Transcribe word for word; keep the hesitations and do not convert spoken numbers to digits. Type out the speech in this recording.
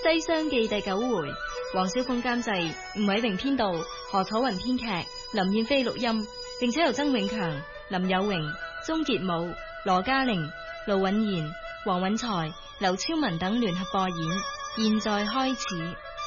西廂記第九回，黃小鳳監製，吳偉榮編導，何楚雲編劇，林燕飛錄音，並且由曾永強、林有榮、鍾傑武、羅嘉玲、盧允賢、黃允財、劉超文等聯合播演。現在開始。